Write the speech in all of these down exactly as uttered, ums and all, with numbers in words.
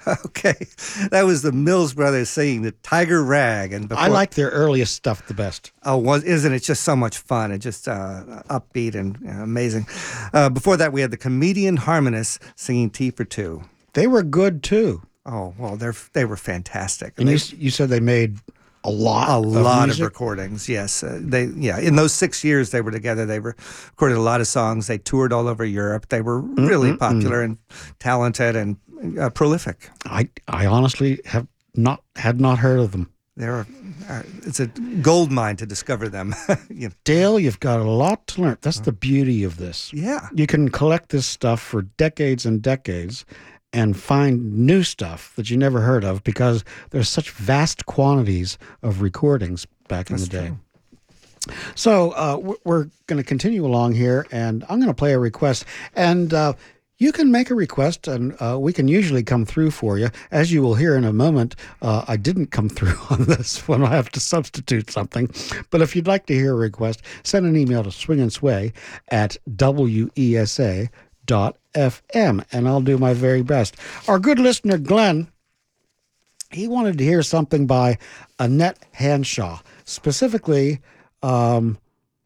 Okay, that was the Mills Brothers singing the Tiger Rag, and before I like their earliest stuff the best. oh, was isn't it just so much fun? It just uh, upbeat and uh, amazing. Uh, before that, we had the Comedian Harmonists singing "Tea for Two." They were good too. Oh well, they're they were fantastic. And they, you, you said they made a lot, a of lot music? of recordings. Yes, uh, they yeah. In those six years they were together, they were recorded a lot of songs. They toured all over Europe. They were really Mm-mm-mm. popular and talented and uh, prolific. I I honestly have not had not heard of them. They're uh, it's a gold mine to discover them. you know. Dale, you've got a lot to learn. That's the beauty of this. Yeah. You can collect this stuff for decades and decades and find new stuff that you never heard of because there's such vast quantities of recordings back in That's the day. true. So uh, w- we're going to continue along here, and I'm going to play a request. And uh, you can make a request, and uh, we can usually come through for you. As you will hear in a moment, uh, I didn't come through on this one. I have to substitute something. But if you'd like to hear a request, send an email to swing and sway at W E S A dot F M, and I'll do my very best. Our good listener, Glenn, he wanted to hear something by Annette Hanshaw, specifically, um,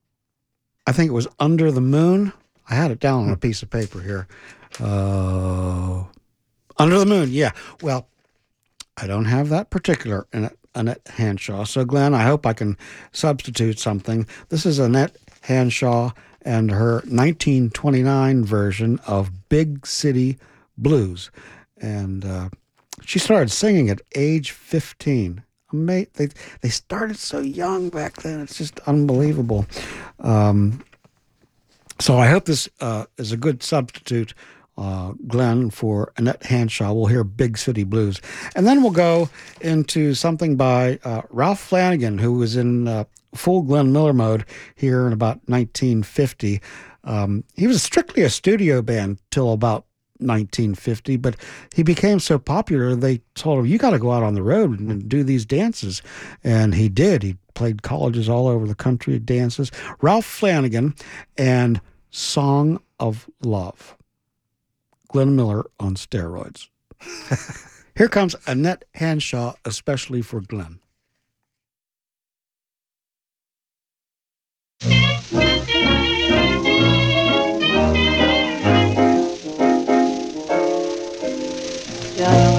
I think it was Under the Moon. I had it down on a piece of paper here. Uh, Under the Moon, yeah. Well, I don't have that particular Annette, Annette Hanshaw. So, Glenn, I hope I can substitute something. This is Annette Hanshaw and her nineteen twenty-nine version of Big City Blues. And uh, she started singing at age fifteen. Ama- They, they started so young back then. It's just unbelievable. Um, so I hope this uh, is a good substitute, uh, Glenn, for Annette Hanshaw. We'll hear Big City Blues. And then we'll go into something by uh, Ralph Flanagan, who was in uh, full Glenn Miller mode here in about nineteen fifty. Um, he was strictly a studio band till about nineteen fifty, but he became so popular, they told him, you got to go out on the road and do these dances. And he did. He played colleges all over the country, dances. Ralph Flanagan and Song of Love. Glenn Miller on steroids. Here comes Annette Hanshaw, especially for Glenn. Yeah.